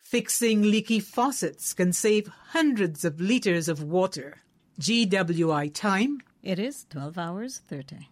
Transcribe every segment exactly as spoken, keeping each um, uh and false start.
Fixing leaky faucets can save hundreds of liters of water. G W I time. It is twelve hours thirty.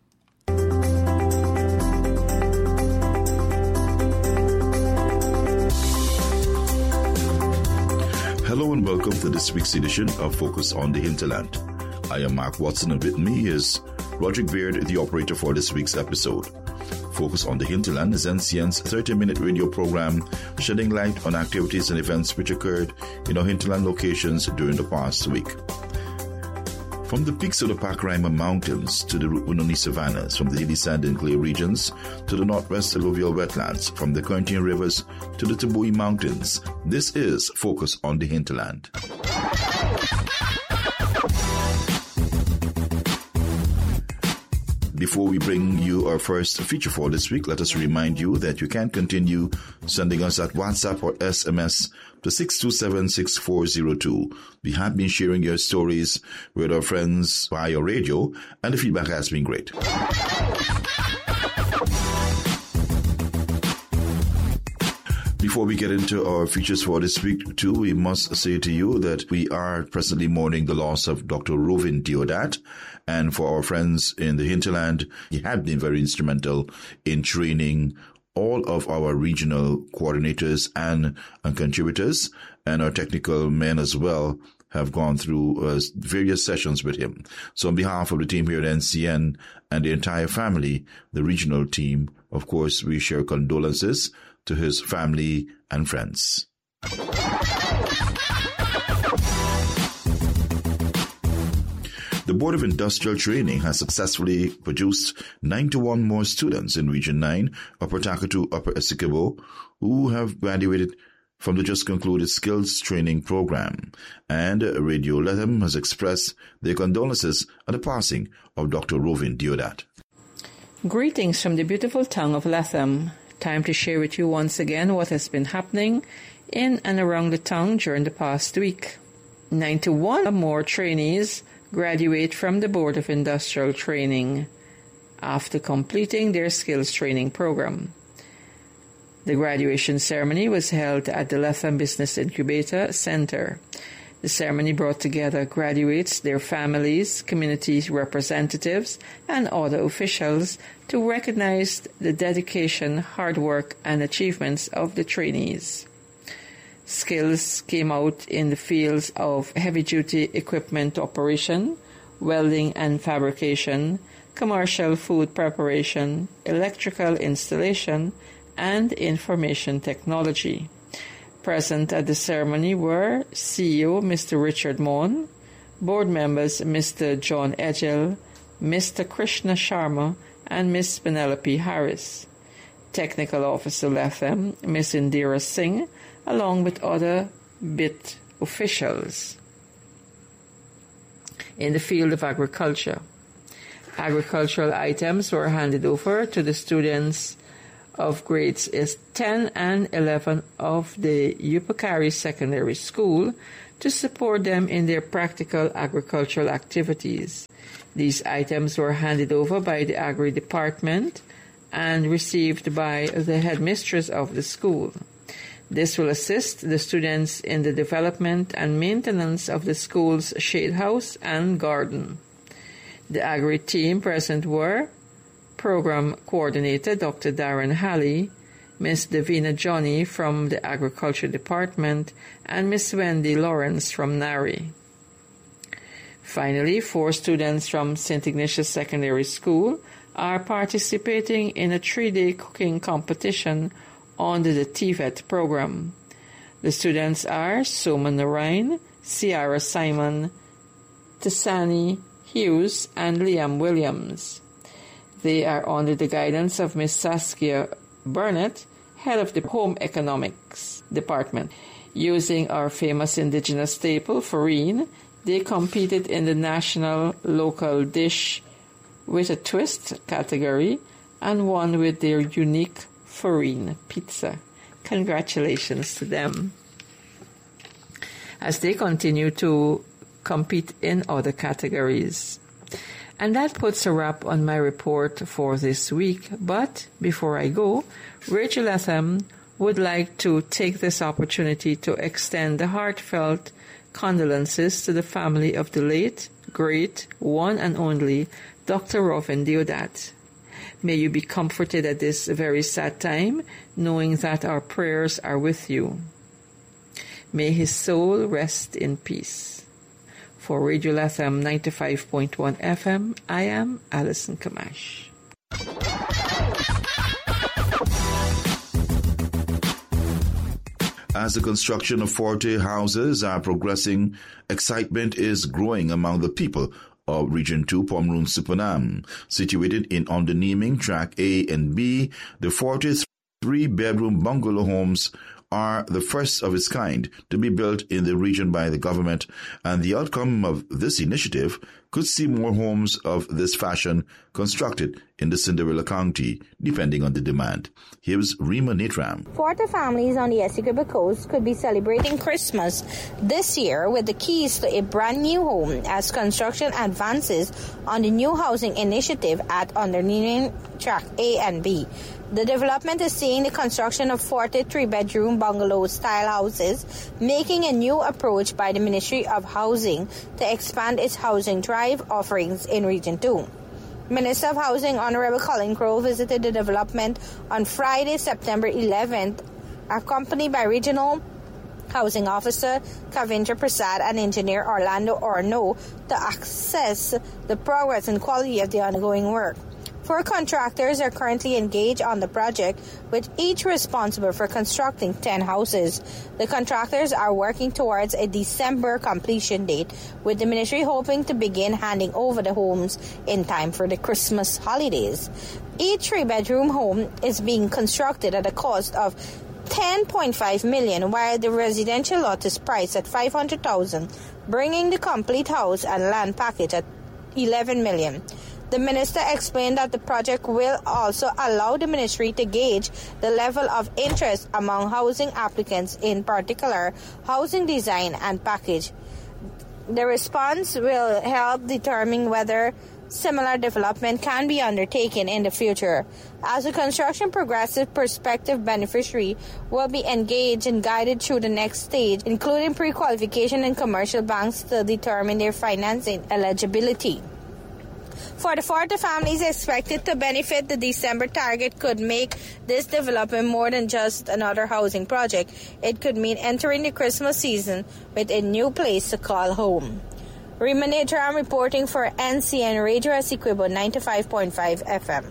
Hello and welcome to this week's edition of Focus on the Hinterland. I am Mark Watson, and with me is Roderick Beard, the operator for this week's episode. Focus on the Hinterland is N C N's thirty-minute radio program shedding light on activities and events which occurred in our hinterland locations during the past week. From the peaks of the Pacaraima Mountains to the Rupununi Savannas, from the hilly sand and clay regions to the northwest alluvial wetlands, from the Cointian rivers to the Tabui Mountains, this is Focus on the Hinterland. Before we bring you our first feature for this week, let us remind you that you can continue sending us at WhatsApp or S M S to six two seven six four zero two. We have been sharing your stories with our friends via radio, and the feedback has been great. Before we get into our features for this week, too, we must say to you that we are presently mourning the loss of Doctor Rovin Deodat. And for our friends in the hinterland, he had been very instrumental in training all of our regional coordinators and, and contributors, and our technical men as well have gone through uh, various sessions with him. So on behalf of the team here at N C N and the entire family, the regional team, of course, we share condolences to his family and friends. The Board of Industrial Training has successfully produced ninety-one more students in Region nine, Upper Takatu, Upper Essequibo, who have graduated from the just concluded skills training program. And Radio Lethem has expressed their condolences at the passing of Doctor Rovin Deodat. Greetings from the beautiful town of Lethem. Time to share with you once again what has been happening in and around the town during the past week. ninety-one more trainees graduate from the Board of Industrial Training after completing their skills training program. The graduation ceremony was held at the Lethem Business Incubator Center. The ceremony brought together graduates, their families, community representatives, and other officials to recognize the dedication, hard work, and achievements of the trainees. Skills came out in the fields of heavy-duty equipment operation, welding and fabrication, commercial food preparation, electrical installation, and information technology. Present at the ceremony were C E O Mister Richard Mon, board members Mister John Edgell, Mister Krishna Sharma, and Miss Penelope Harris. Technical Officer Lethem, Miss Indira Singh, along with other B I T officials. In the field of agriculture, agricultural items were handed over to the students of grades ten and eleven of the Upakari Secondary School to support them in their practical agricultural activities. These items were handed over by the Agri Department and received by the headmistress of the school. This will assist the students in the development and maintenance of the school's shade house and garden. The Agri team present were Program Coordinator Doctor Darren Halley, Miss Davina Johnny from the Agriculture Department, and Miss Wendy Lawrence from NARI. Finally, four students from Saint Ignatius Secondary School are participating in a three-day cooking competition under the T V E T program. The students are Soma Narain, Ciara Simon, Tisani Hughes, and Liam Williams. They are under the guidance of Miss Saskia Burnett, head of the Home Economics Department. Using our famous indigenous staple, farine, they competed in the National Local Dish with a Twist category and won with their unique farine pizza. Congratulations to them. As they continue to compete in other categories. And that puts a wrap on my report for this week. But before I go, Rachel Lethem would like to take this opportunity to extend the heartfelt condolences to the family of the late, great, one and only Doctor Rovin Deodat. May you be comforted at this very sad time, knowing that our prayers are with you. May his soul rest in peace. For Radio Latham ninety-five point one F M, I am Alison Kamash. As the construction of forty houses are progressing, excitement is growing among the people of Region two, Pomeroon Supernam. Situated in Onderneming Track A and B, the forty-three bedroom bungalow homes are the first of its kind to be built in the region by the government, and the outcome of this initiative could see more homes of this fashion constructed in the Cinderella County, depending on the demand. Here's Rima Nitram. forty families on the Essequibo Coast could be celebrating Christmas this year with the keys to a brand new home as construction advances on the new housing initiative at Onderneming Track A and B. The development is seeing the construction of forty-three bedroom bungalow-style houses, making a new approach by the Ministry of Housing to expand its housing drive offerings in Region two. Minister of Housing Honorable Colin Crowe visited the development on Friday, September eleventh, accompanied by Regional Housing Officer Kavindra Prasad and Engineer Orlando Orno to assess the progress and quality of the ongoing work. Four contractors are currently engaged on the project, with each responsible for constructing ten houses. The contractors are working towards a December completion date, with the ministry hoping to begin handing over the homes in time for the Christmas holidays. Each three-bedroom home is being constructed at a cost of ten point five million dollars, while the residential lot is priced at five hundred thousand dollars, bringing the complete house and land package at eleven million dollars. The minister explained that the project will also allow the ministry to gauge the level of interest among housing applicants, in particular housing design and package. The response will help determine whether similar development can be undertaken in the future. As the construction progresses, prospective beneficiary will be engaged and guided through the next stage, including pre-qualification in commercial banks to determine their financing eligibility. For the forty families expected to benefit, the December target could make this development more than just another housing project. It could mean entering the Christmas season with a new place to call home. Rima Netram reporting for N C N Radio Essequibo ninety-five point five F M.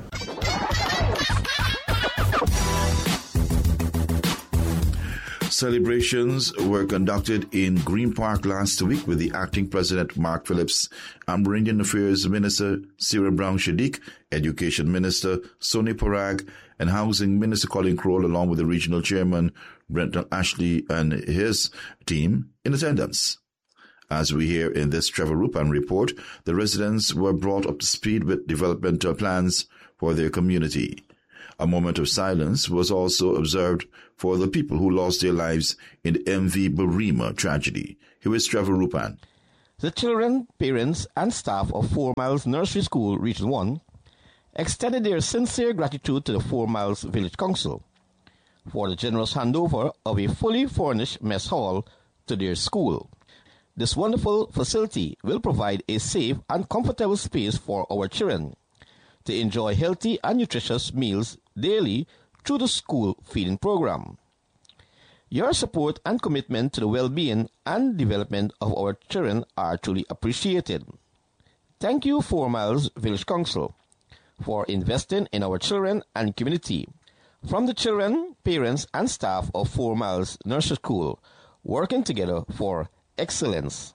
Celebrations were conducted in Green Park last week with the acting president Mark Phillips, Amerindian Affairs Minister Sarah Brown Shadiq, Education Minister Sonny Parag, and Housing Minister Colin Crowe, along with the regional chairman Brenton Ashley and his team in attendance. As we hear in this Trevor Rupan report, the residents were brought up to speed with developmental plans for their community. A moment of silence was also observed for the people who lost their lives in the M V Barima tragedy. Here is Trevor Rupan. The children, parents, and staff of Four Miles Nursery School, Region one, extended their sincere gratitude to the Four Miles Village Council for the generous handover of a fully furnished mess hall to their school. This wonderful facility will provide a safe and comfortable space for our children to enjoy healthy and nutritious meals daily through the school feeding program. Your support and commitment to the well-being and development of our children are truly appreciated. Thank you, Four Miles Village Council, for investing in our children and community. From the children, parents, and staff of Four Miles Nursery School, working together for excellence.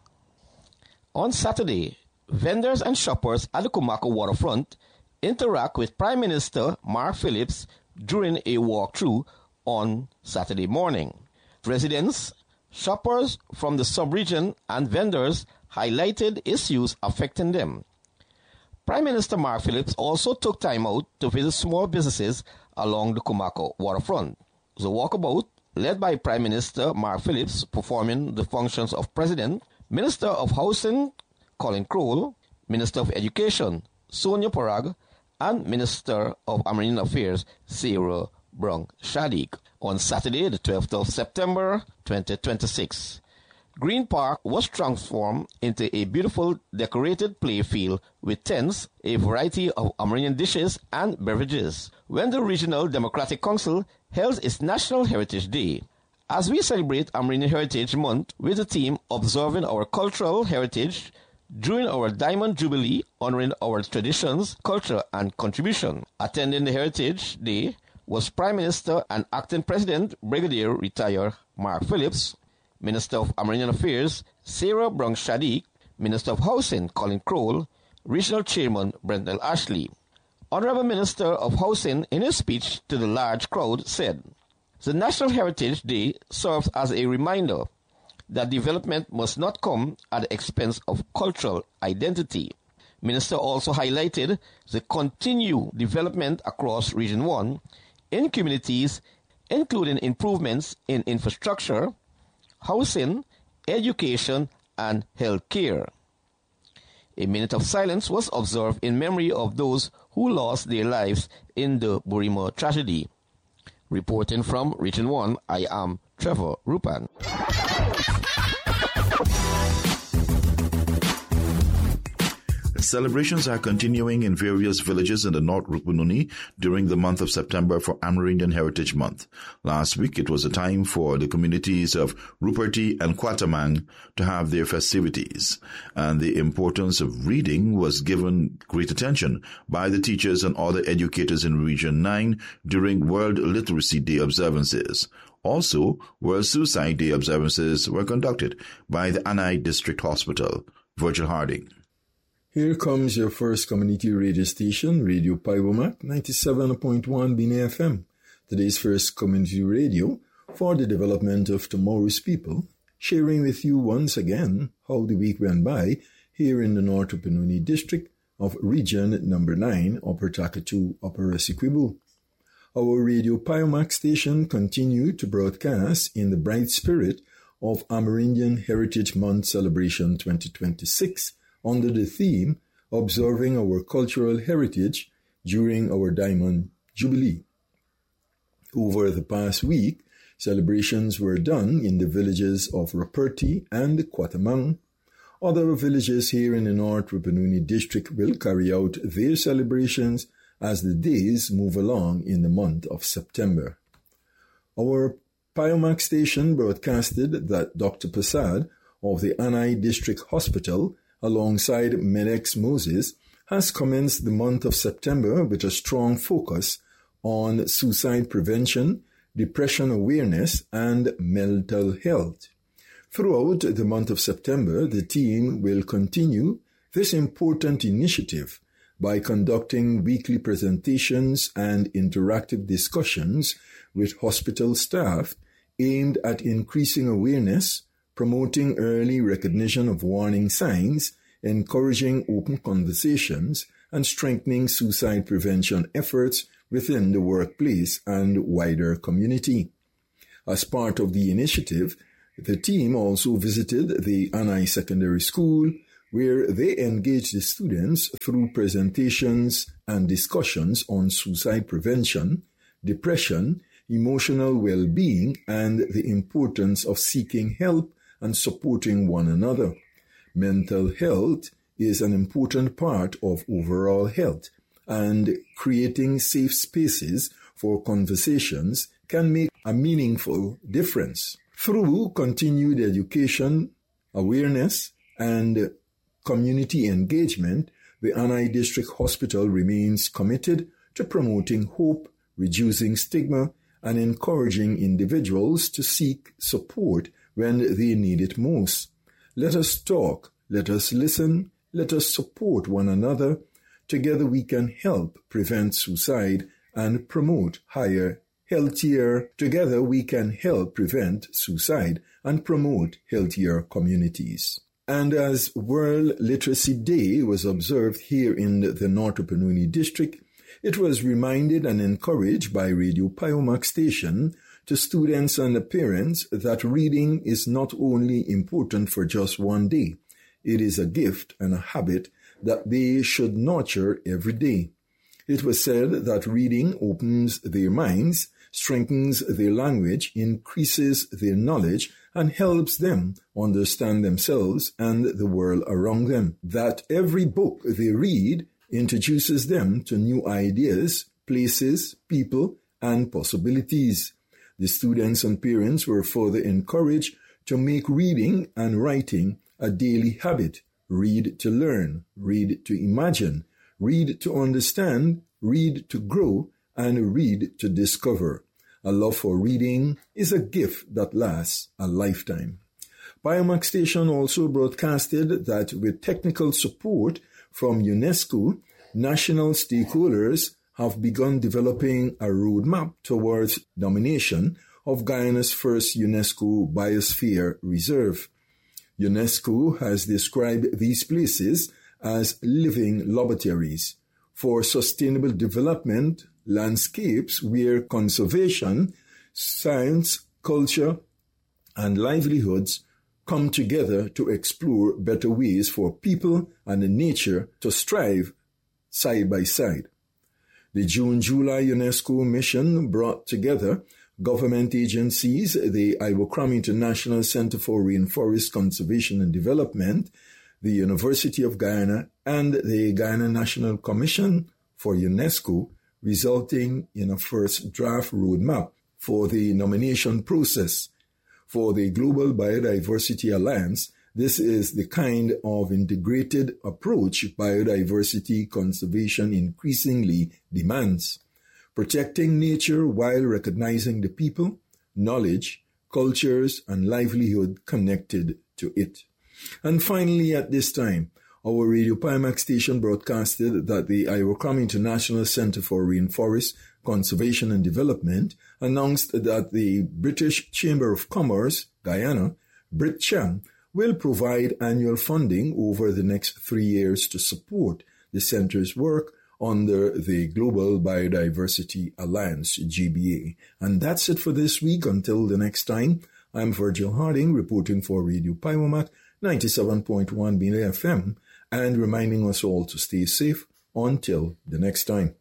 On Saturday, vendors and shoppers at the Kumako waterfront interact with Prime Minister Mark Phillips during a walkthrough on Saturday morning. Residents, shoppers from the sub-region, and vendors highlighted issues affecting them. Prime Minister Mark Phillips also took time out to visit small businesses along the Kumako waterfront. The walkabout, led by Prime Minister Mark Phillips, performing the functions of President, Minister of Housing Colin Crowe, Minister of Education Sonia Parag, and Minister of Amerindian Affairs Sarah Brong Shadik on Saturday, the twelfth of September, twenty twenty-six. Green Park was transformed into a beautiful decorated playfield with tents, a variety of Amerindian dishes and beverages, when the Regional Democratic Council held its National Heritage Day. As we celebrate Amerindian Heritage Month with the theme Observing Our Cultural Heritage during our Diamond Jubilee, honoring our traditions, culture and contribution. Attending the Heritage Day was Prime Minister and Acting President Brigadier Retired Mark Phillips, Minister of Amerindian Affairs Sarah Brong Shadik, Minister of Housing Colin Crowell, Regional Chairman Brenton Ashley. Honorable Minister of Housing, in his speech to the large crowd, said, "The National Heritage Day serves as a reminder that development must not come at the expense of cultural identity." Minister also highlighted the continued development across Region one in communities, including improvements in infrastructure, housing, education, and health care. A minute of silence was observed in memory of those who lost their lives in the Burima tragedy. Reporting from Region one, I am Trevor Rupan. Celebrations are continuing in various villages in the North Rupununi during the month of September for Amerindian Heritage Month. Last week, it was a time for the communities of Ruperti and Quatamang to have their festivities, and the importance of reading was given great attention by the teachers and other educators in Region nine during World Literacy Day observances. Also, World Suicide Day observances were conducted by the Anai District Hospital. Virgil Harding. Here comes your first community radio station, Radio Paiwomak, ninety-seven point one Bine F M. Today's first community radio for the development of tomorrow's people, sharing with you once again how the week went by here in the North Rupununi district of Region Number nine, Upper Takatu, Upper Essequibo. Our Radio Paiwomak station continued to broadcast in the bright spirit of Amerindian Heritage Month Celebration twenty twenty-six, under the theme, Observing Our Cultural Heritage During Our Diamond Jubilee. Over the past week, celebrations were done in the villages of Ruperti and Quatamang. Other villages here in the North Rupununi district will carry out their celebrations as the days move along in the month of September. Our Paiwomak station broadcasted that Doctor Prasad of the Anai District Hospital alongside Medex Moses, has commenced the month of September with a strong focus on suicide prevention, depression awareness, and mental health. Throughout the month of September, the team will continue this important initiative by conducting weekly presentations and interactive discussions with hospital staff aimed at increasing awareness, promoting early recognition of warning signs, encouraging open conversations, and strengthening suicide prevention efforts within the workplace and wider community. As part of the initiative, the team also visited the Anai Secondary School, where they engaged the students through presentations and discussions on suicide prevention, depression, emotional well-being, and the importance of seeking help and supporting one another. Mental health is an important part of overall health, and creating safe spaces for conversations can make a meaningful difference. Through continued education, awareness, and community engagement, the Anai District Hospital remains committed to promoting hope, reducing stigma, and encouraging individuals to seek support when they need it most. Let us talk, let us listen, let us support one another. Together we can help prevent suicide and promote higher, healthier. Together we can help prevent suicide and promote healthier communities. And as World Literacy Day was observed here in the North Rupununi district, it was reminded and encouraged by Radio Paiwomak station to students and parents that reading is not only important for just one day, it is a gift and a habit that they should nurture every day. It was said that reading opens their minds, strengthens their language, increases their knowledge, and helps them understand themselves and the world around them. That every book they read introduces them to new ideas, places, people, and possibilities. The students and parents were further encouraged to make reading and writing a daily habit. Read to learn, read to imagine, read to understand, read to grow, and read to discover. A love for reading is a gift that lasts a lifetime. Biomac Station also broadcasted that with technical support from UNESCO, national stakeholders have begun developing a roadmap towards nomination of Guyana's first UNESCO Biosphere Reserve. UNESCO has described these places as living laboratories for sustainable development, landscapes where conservation, science, culture, and livelihoods come together to explore better ways for people and nature to strive side by side. The June-July UNESCO mission brought together government agencies, the Iwokram International Center for Rainforest Conservation and Development, the University of Guyana, and the Guyana National Commission for UNESCO, resulting in a first draft roadmap for the nomination process. For the Global Biodiversity Alliance, this is the kind of integrated approach biodiversity conservation increasingly demands. Protecting nature while recognizing the people, knowledge, cultures, and livelihood connected to it. And finally, at this time, our Radio Biomac station broadcasted that the Iwokram International Center for Rainforest Conservation and Development announced that the British Chamber of Commerce, Guyana, BritCham, will provide annual funding over the next three years to support the center's work under the Global Biodiversity Alliance, G B A. And that's it for this week. Until the next time, I'm Virgil Harding reporting for Radio Biomac ninety-seven point one B N F M and reminding us all to stay safe until the next time.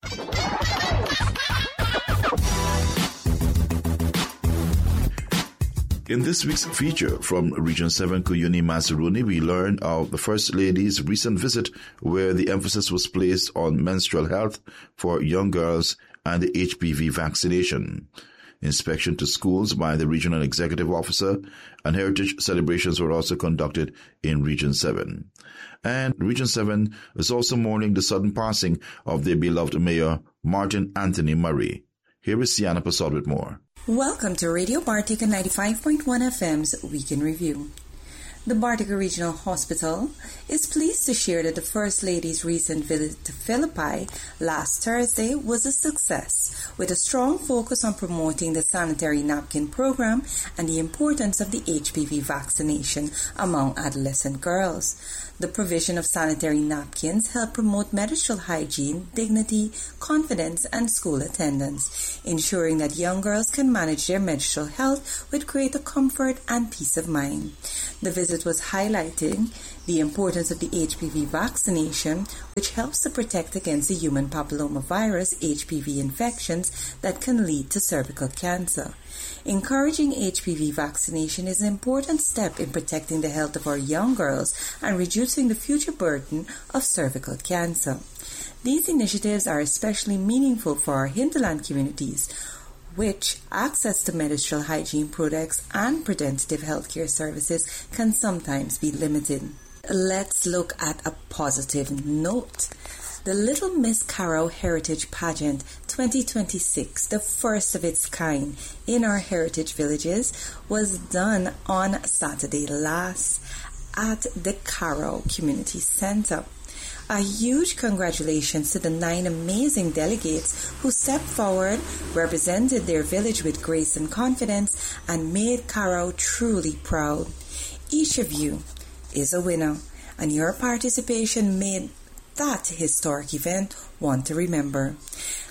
In this week's feature from Region seven Kuyuni Mazaruni, we learn of the First Lady's recent visit where the emphasis was placed on menstrual health for young girls and the H P V vaccination. Inspection to schools by the Regional Executive Officer and heritage celebrations were also conducted in Region seven. And Region seven is also mourning the sudden passing of their beloved Mayor, Martin Anthony Murray. Here is Sienna Passod with more. Welcome to Radio Bartica ninety-five point one F M's Week in Review. The Bartica Regional Hospital is pleased to share that the First Lady's recent visit to Philippi last Thursday was a success, with a strong focus on promoting the sanitary napkin program and the importance of the H P V vaccination among adolescent girls. The provision of sanitary napkins help promote menstrual hygiene, dignity, confidence, and school attendance, ensuring that young girls can manage their menstrual health with greater comfort and peace of mind. The visit was highlighting the importance of the H P V vaccination, which helps to protect against the human papillomavirus H P V infections that can lead to cervical cancer. Encouraging H P V vaccination is an important step in protecting the health of our young girls and reducing the future burden of cervical cancer. These initiatives are especially meaningful for our hinterland communities, which access to menstrual hygiene products and preventative healthcare services can sometimes be limited. Let's look at a positive note. The Little Miss Carrow Heritage Pageant twenty twenty-six, the first of its kind in our heritage villages, was done on Saturday last at the Carrow Community Center. A huge congratulations to the nine amazing delegates who stepped forward, represented their village with grace and confidence, and made Carrow truly proud. Each of you is a winner, and your participation made that historic event one to remember.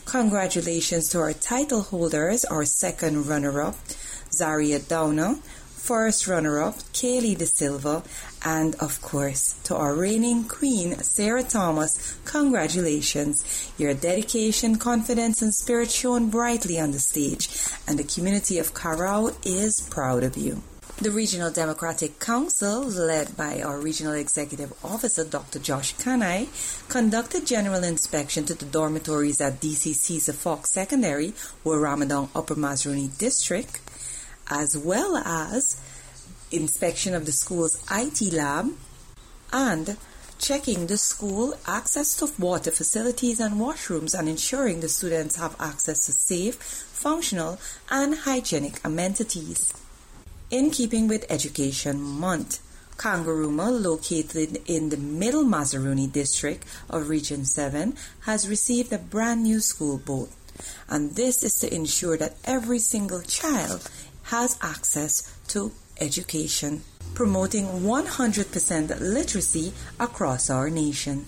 Congratulations to our title holders, our second runner-up, Zaria Downer, first runner-up Kaylee De Silva, and of course to our reigning queen Sarah Thomas, congratulations. Your dedication, confidence and spirit shone brightly on the stage, and the community of Carrow is proud of you. The Regional Democratic Council, led by our Regional Executive Officer Doctor Josh Kanai, conducted general inspection to the dormitories at D C Caesar Fox Secondary, Ramadan Upper Mazruni District, as well as inspection of the school's I T lab and checking the school access to water facilities and washrooms and ensuring the students have access to safe, functional and hygienic amenities. In keeping with Education Month, Kangaruma, located in the Middle Mazaruni district of Region seven, has received a brand new school boat. And this is to ensure that every single child has access to education, promoting one hundred percent literacy across our nation.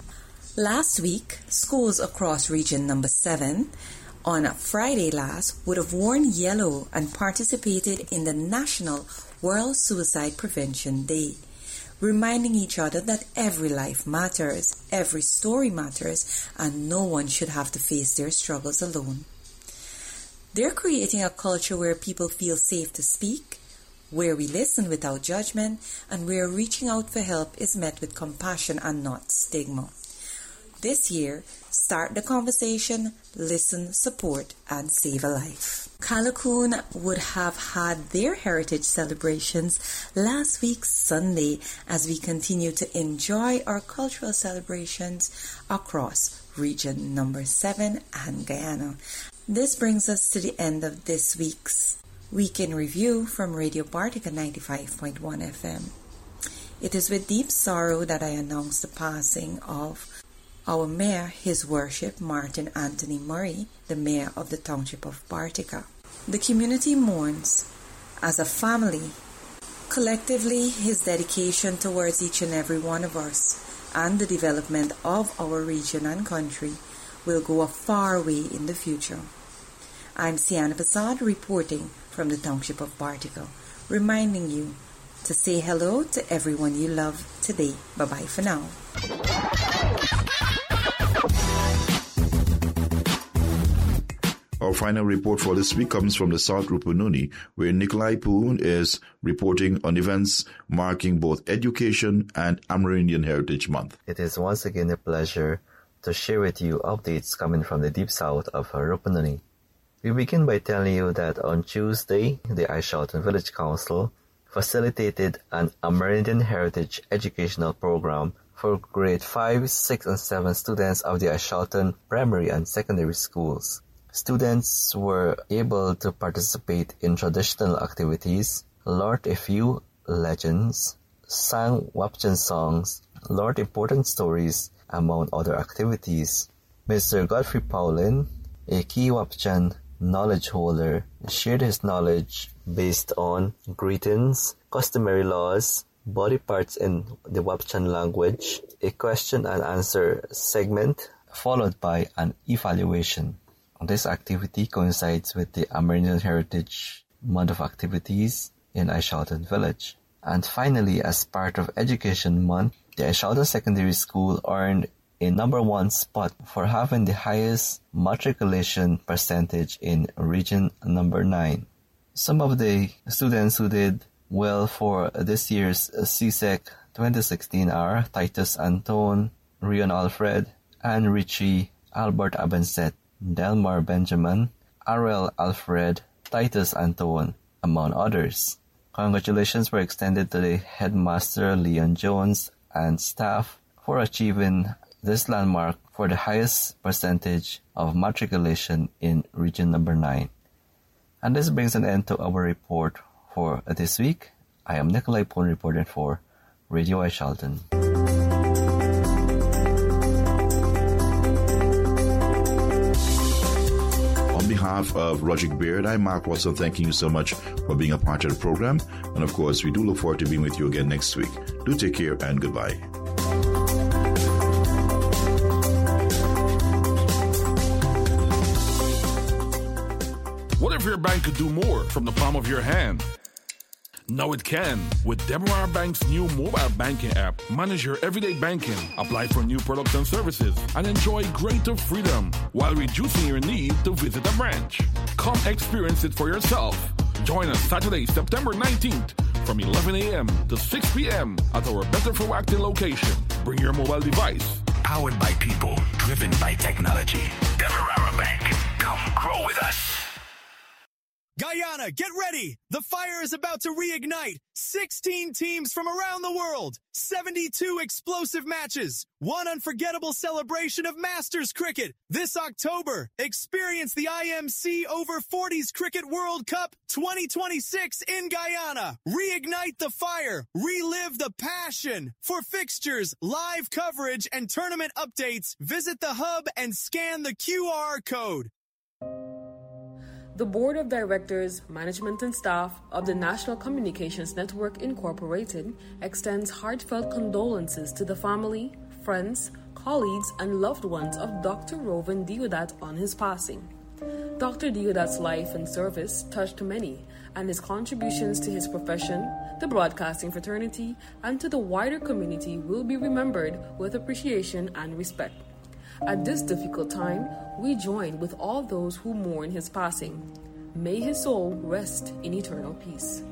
Last week, schools across Region Number seven on a Friday last would have worn yellow and participated in the National World Suicide Prevention Day, reminding each other that every life matters, every story matters, and no one should have to face their struggles alone. They're creating a culture where people feel safe to speak, where we listen without judgment, and where reaching out for help is met with compassion and not stigma. This year, start the conversation, listen, support, and save a life. Callicoon would have had their heritage celebrations last week Sunday as we continue to enjoy our cultural celebrations across Region Number seven and Guyana. This brings us to the end of this week's Week in Review from Radio Bartica ninety-five point one F M. It is with deep sorrow that I announce the passing of our Mayor, His Worship Martin Anthony Murray, the Mayor of the Township of Bartica. The community mourns as a family. Collectively, his dedication towards each and every one of us and the development of our region and country will go a far way in the future. I'm Sienna Passad reporting from the Township of Bartica, reminding you to say hello to everyone you love today. Bye-bye for now. Our final report for this week comes from the South Rupununi, where Nikolai Poon is reporting on events marking both Education and Amerindian Heritage Month. It is once again a pleasure to share with you updates coming from the deep south of Rupununi. We begin by telling you that on Tuesday, the Aishalton Village Council facilitated an Amerindian Heritage educational program for grade five, six, and seven students of the Aishalton primary and secondary schools. Students were able to participate in traditional activities, learned a few legends, sang Wapchan songs, learned important stories, among other activities. Mister Godfrey Paulin, a key Wapchan knowledge holder, shared his knowledge based on greetings, customary laws, body parts in the Wapchan language, a question and answer segment, followed by an evaluation. This activity coincides with the Amerindian Heritage Month of activities in Aishalton Village. And finally, as part of Education Month, the Aishalton Secondary School earned a number one spot for having the highest matriculation percentage in Region Number nine. Some of the students who did well for this year's C S E C twenty sixteen are Titus Anton, Rion Alfred, Anne Ritchie, Albert Abenset, Delmar Benjamin, Arel Alfred, Titus Anton, among others. Congratulations were extended to the headmaster Leon Jones and staff for achieving this landmark for the highest percentage of matriculation in Region Number nine. And this brings an end to our report for this week. I am Nikolai Poon reporting for Radio Aishalton. On behalf of Roger Beard, I'm Mark Watson, thanking you so much for being a part of the program. And of course, we do look forward to being with you again next week. Do take care and goodbye. What if your bank could do more from the palm of your hand? Now it can. With Demerara Bank's new mobile banking app, manage your everyday banking, apply for new products and services, and enjoy greater freedom while reducing your need to visit a branch. Come experience it for yourself. Join us Saturday, September nineteenth from eleven a.m. to six p.m. at our Better for Acton location. Bring your mobile device. Powered by people, driven by technology. Demerara Bank. Come grow with us. Guyana, get ready! The fire is about to reignite. sixteen teams from around the world. seventy-two explosive matches. One unforgettable celebration of Masters cricket. This October, experience the I M C Over forties Cricket World Cup twenty twenty-six in Guyana. Reignite the fire. Relive the passion. For fixtures, live coverage, and tournament updates, visit the hub and scan the Q R code. The Board of Directors, Management and Staff of the National Communications Network Incorporated extends heartfelt condolences to the family, friends, colleagues, and loved ones of Doctor Rovin Deodat on his passing. Doctor Deodat's life and service touched many, and his contributions to his profession, the broadcasting fraternity, and to the wider community will be remembered with appreciation and respect. At this difficult time, we join with all those who mourn his passing. May his soul rest in eternal peace.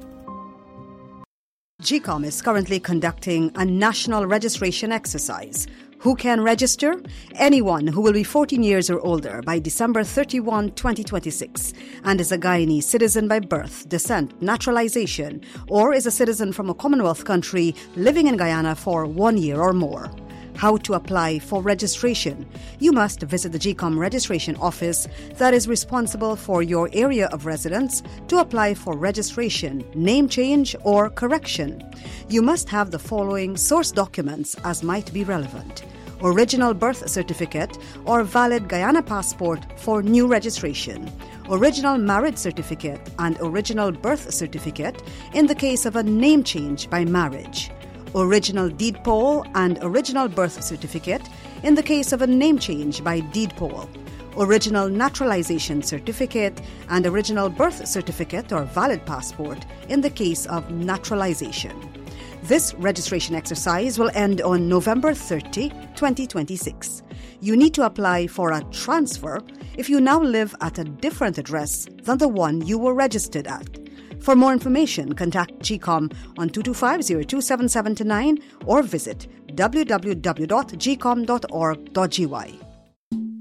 G COM is currently conducting a national registration exercise. Who can register? Anyone who will be fourteen years or older by December thirty-first, twenty twenty-six and is a Guyanese citizen by birth, descent, naturalization, or is a citizen from a Commonwealth country living in Guyana for one year or more. How to apply for registration? You must visit the G COM registration office that is responsible for your area of residence to apply for registration, name change, or correction. You must have the following source documents as might be relevant: original birth certificate or valid Guyana passport for new registration, original marriage certificate and original birth certificate in the case of a name change by marriage, original deed poll and original birth certificate in the case of a name change by deed poll, original naturalization certificate and original birth certificate or valid passport in the case of naturalization. This registration exercise will end on November thirtieth, twenty twenty-six. You need to apply for a transfer if you now live at a different address than the one you were registered at. For more information, contact G COM on two two five, zero two seven seven nine or visit w w w dot g com dot org dot g y.